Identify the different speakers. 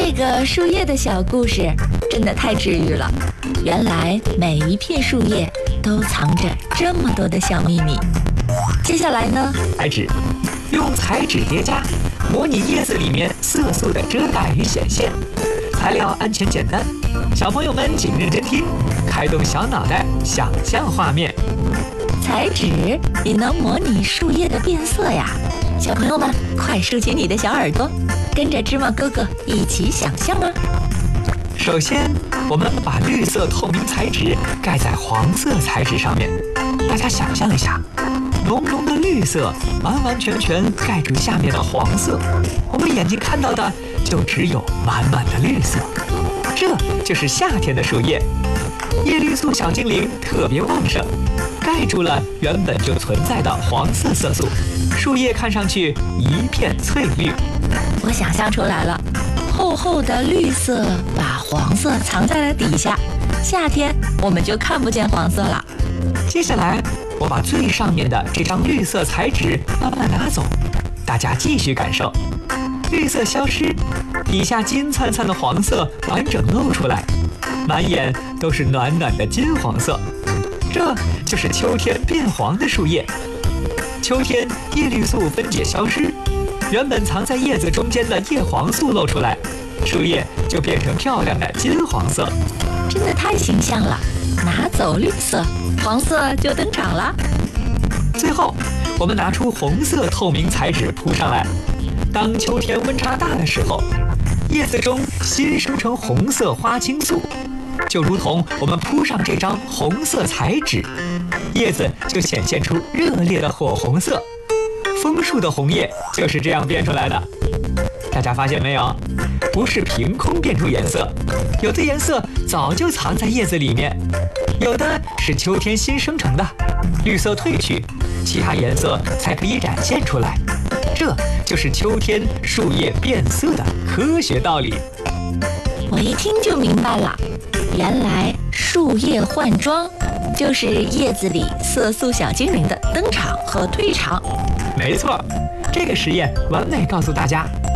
Speaker 1: 这个树叶的小故事真的太治愈了。原来每一片树叶都藏着这么多的小秘密。接下来呢？
Speaker 2: 彩纸，用彩纸叠加，模拟叶子里面色素的遮盖与显现。材料安全简单，小朋友们请认真听，开动小脑袋，想象画面。
Speaker 1: 彩纸也能模拟树叶的变色呀！小朋友们，快竖起你的小耳朵，跟着芝麻哥哥一起想象啊！
Speaker 2: 首先，我们把绿色透明彩纸盖在黄色彩纸上面。大家想象一下，浓浓的绿色完完全全盖住下面的黄色，我们眼睛看到的就只有满满的绿色。这就是夏天的树叶，叶绿素小精灵特别旺盛，盖住了原本就存在的黄色色素，树叶看上去一片翠绿。
Speaker 1: 我想象出来了，厚厚的绿色把黄色藏在了底下，夏天我们就看不见黄色了。
Speaker 2: 接下来，我把最上面的这张绿色彩纸慢慢拿走，大家继续感受。绿色消失，底下金灿灿的黄色完整露出来，满眼都是暖暖的金黄色。这就是秋天变黄的树叶。秋天叶绿素分解消失，原本藏在叶子中间的叶黄素露出来，树叶就变成漂亮的金黄色。
Speaker 1: 真的太形象了，拿走绿色，黄色就登场了。
Speaker 2: 最后，我们拿出红色透明彩纸铺上来。当秋天温差大的时候，叶子中新生成红色花青素，就如同我们铺上这张红色彩纸，叶子就显现出热烈的火红色。枫树的红叶就是这样变出来的。大家发现没有？不是凭空变出颜色，有的颜色早就藏在叶子里面，有的是秋天新生成的，绿色褪去，其他颜色才可以展现出来。这就是秋天树叶变色的科学道理。
Speaker 1: 我一听就明白了，原来树叶换装就是叶子里色素小精灵的登场和退场。
Speaker 2: 没错，这个实验完美告诉大家，